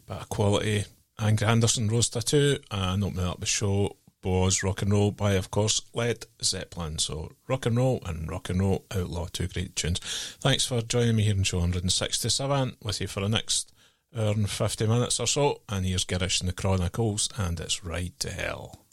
bit of quality Angry Anderson Rose Tattoo, and opening up the show was Rock and Roll by, of course, Led Zeppelin. So Rock and Roll Outlaw, two great tunes. Thanks for joining me here in show 167, with you for the next hour and 50 minutes or so, and here's Girish and the Chronicles, and it's Ride to Hell.